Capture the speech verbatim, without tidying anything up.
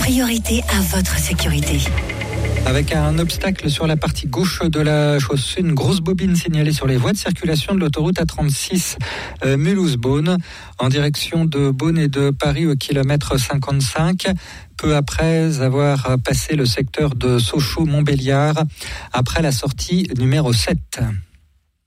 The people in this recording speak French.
priorité à votre sécurité. Avec un obstacle sur la partie gauche de la chaussée, une grosse bobine signalée sur les voies de circulation de l'autoroute A trente-six euh, Mulhouse-Beaune, en direction de Beaune et de Paris au kilomètre cinquante-cinq. Peu après avoir passé le secteur de Sochaux-Montbéliard, après la sortie numéro sept.